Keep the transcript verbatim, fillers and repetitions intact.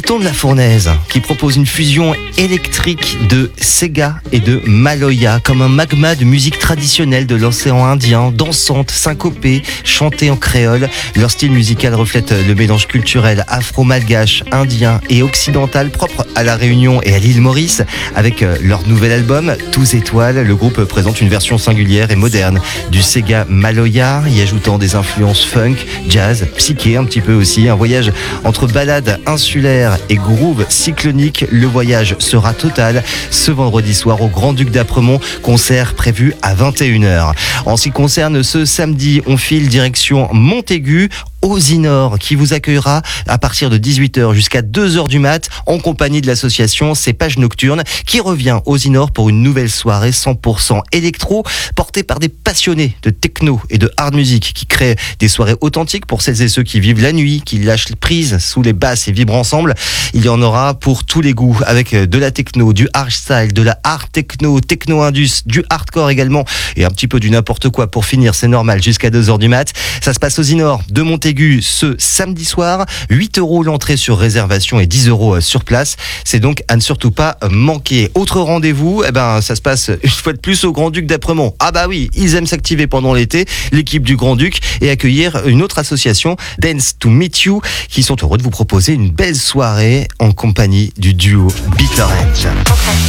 Bouton de la Fournaise qui propose une fusion électrique de Sega et de Maloya, comme un magma de musique traditionnelle de l'océan Indien, dansante, syncopée, chantée en créole. Leur style musical reflète le mélange culturel afro-malgache, indien et occidental propre à la Réunion et à l'île Maurice. Avec leur nouvel album Tous Étoiles, le groupe présente une version singulière et moderne du Sega Maloya, y ajoutant des influences funk, jazz, psyché un petit peu aussi. Un voyage entre ballades insulaires et groove cyclonique. Le voyage sera total ce vendredi soir au Grand-Duc d'Apremont, concert prévu à vingt et une heures. En ce qui concerne ce samedi, on file direction Montaigu, Osinor, qui vous accueillera à partir de dix-huit heures jusqu'à deux heures du mat en compagnie de l'association Cépage Nocturne, qui revient Osinor pour une nouvelle soirée cent pour cent électro portée par des passionnés de techno et de hard music qui créent des soirées authentiques pour celles et ceux qui vivent la nuit, qui lâchent les prises sous les basses et vibrent ensemble. Il y en aura pour tous les goûts, avec de la techno, du hardstyle, de la hard techno, techno-indus, du hardcore également et un petit peu du n'importe quoi pour finir, c'est normal, jusqu'à deux heures du mat. Ça se passe au Osinor de Montaigu ce samedi soir. huit euros l'entrée sur réservation et dix euros sur place. C'est donc à ne surtout pas manquer. Autre rendez-vous, eh ben, ça se passe une fois de plus au Grand-Duc d'Apremont. Ah bah oui, ils aiment s'activer pendant l'été, l'équipe du Grand-Duc, et accueillir une autre association, Dance to Meet You, qui sont heureux de vous proposer une belle soirée en compagnie du duo Bitter Edge.